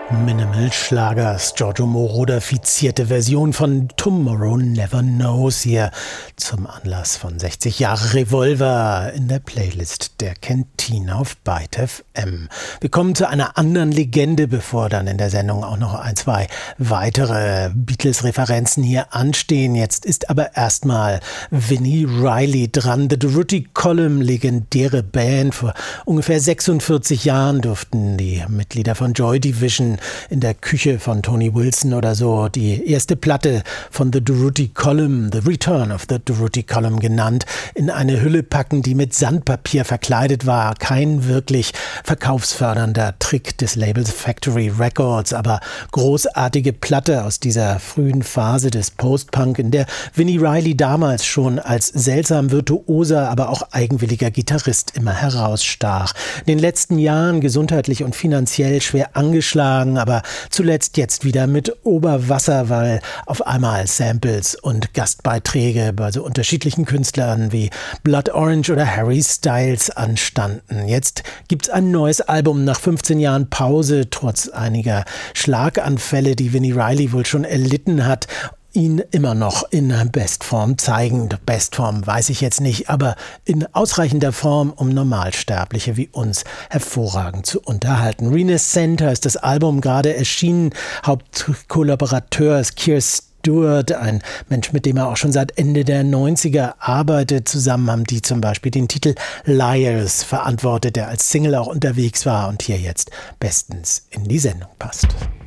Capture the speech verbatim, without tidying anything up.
Minimal-Schlagers. Giorgio Moroder fizierte Version von Tomorrow Never Knows hier zum Anlass von sechzig Jahre Revolver in der Playlist der Cantina auf Byte F M. Wir kommen zu einer anderen Legende, bevor dann in der Sendung auch noch ein, zwei weitere Beatles-Referenzen hier anstehen. Jetzt ist aber erstmal Vini Reilly dran. The Durutti Column, legendäre Band. Vor ungefähr sechsundvierzig Jahren durften die Mitglieder von Joy Division in der Küche von Tony Wilson oder so die erste Platte von The Durutti Column, The Return of the Durutti Column genannt, in eine Hülle packen, die mit Sandpapier verkleidet war. Kein wirklich verkaufsfördernder Trick des Labels Factory Records, aber großartige Platte aus dieser frühen Phase des Post-Punk, in der Vini Reilly damals schon als seltsam virtuoser, aber auch eigenwilliger Gitarrist immer herausstach. In den letzten Jahren gesundheitlich und finanziell schwer angeschlagen, aber zuletzt jetzt wieder mit Oberwasser, weil auf einmal Samples und Gastbeiträge bei so unterschiedlichen Künstlern wie Blood Orange oder Harry Styles anstanden. Jetzt gibt's ein neues Album nach fünfzehn Jahren Pause, trotz einiger Schlaganfälle, die Vini Reilly wohl schon erlitten hat, ihn immer noch in Bestform zeigen. Bestform weiß ich jetzt nicht, aber in ausreichender Form, um Normalsterbliche wie uns hervorragend zu unterhalten. Renaissance ist das Album gerade erschienen. Hauptkollaborateur ist Keir Stewart, ein Mensch, mit dem er auch schon seit Ende der neunziger arbeitet. Zusammen haben die zum Beispiel den Titel Liars verantwortet, der als Single auch unterwegs war und hier jetzt bestens in die Sendung passt.